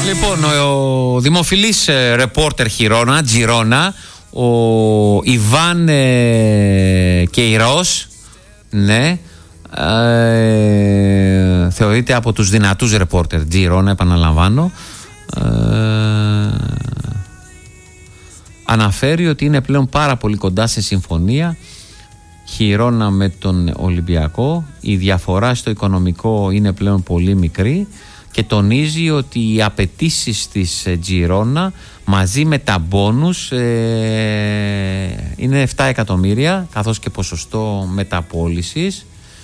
Λοιπόν, ο δημοφιλής ρεπόρτερ Τζιρόνα, ο Ιβάν Κεϊρός, ναι, θεωρείται από τους δυνατούς ρεπόρτερ Τζιρόνα, επαναλαμβάνω, αναφέρει ότι είναι πλέον πάρα πολύ κοντά σε συμφωνία Χιρόνα με τον Ολυμπιακό. Η διαφορά στο οικονομικό είναι πλέον πολύ μικρή και τονίζει ότι οι απαιτήσεις της Τζιρόνα μαζί με τα μπόνους είναι 7 εκατομμύρια, καθώς και ποσοστό μεταπώλησης,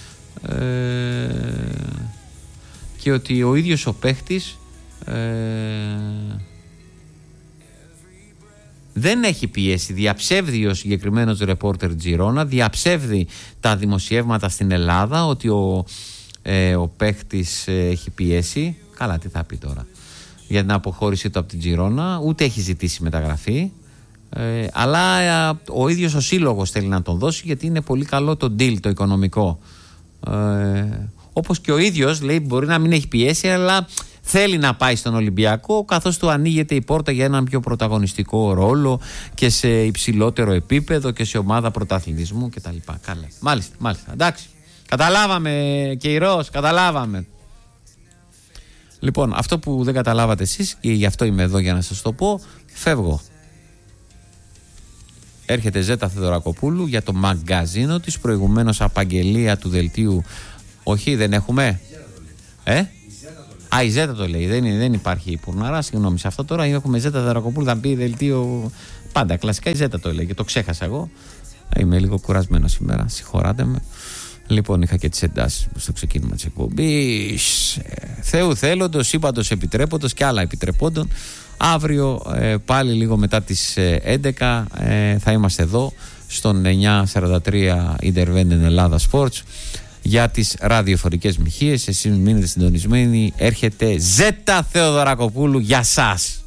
και ότι ο ίδιος ο παίχτης δεν έχει πιέσει. Διαψεύδει ο συγκεκριμένος ρεπόρτερ Τζιρόνα, διαψεύδει τα δημοσιεύματα στην Ελλάδα ότι ο παίχτης έχει πιέσει. Καλά, τι θα πει τώρα για την αποχώρησή του από την Τζιρόνα. Ούτε έχει ζητήσει μεταγραφή, αλλά ο ίδιος ο σύλλογος θέλει να τον δώσει, γιατί είναι πολύ καλό το deal, το οικονομικό. Όπως και ο ίδιος λέει, μπορεί να μην έχει πιέσει, αλλά θέλει να πάει στον Ολυμπιακό, καθώς του ανοίγεται η πόρτα για έναν πιο πρωταγωνιστικό ρόλο και σε υψηλότερο επίπεδο και σε ομάδα πρωταθλητισμού κτλ. Καλά. Μάλιστα. Εντάξει. Καταλάβαμε, Κεϊρός, καταλάβαμε. Λοιπόν, αυτό που δεν καταλάβατε εσείς, και γι' αυτό είμαι εδώ για να σας το πω, φεύγω. Έρχεται Ζέτα Θεοδωρακοπούλου για το μαγκαζίνο της, προηγουμένως απαγγελία του δελτίου. Όχι, δεν έχουμε. Η Ζέτα το λέει, δεν υπάρχει πουρναρά, συγγνώμη. Σε αυτό τώρα έχουμε Ζέτα Θεοδωρακοπούλου, θα πει δελτίο. Πάντα κλασικά η Ζέτα το λέει και το ξέχασα εγώ. Είμαι λίγο κουρασμένο σήμερα, συγχωράτε με. Λοιπόν, είχα και τις εντάσεις στο ξεκίνημα της εκπομπής. Θεού θέλοντος, ύπαντος επιτρέποντος και άλλα επιτρεπόντων. Αύριο πάλι λίγο μετά τις 11 θα είμαστε εδώ στον 943 Independent Ελλάδα Sports για τις ραδιοφορικές μοιχείες. Εσείς μείνετε συντονισμένοι. Έρχεται Ζέτα Θεοδωρακοπούλου για σας.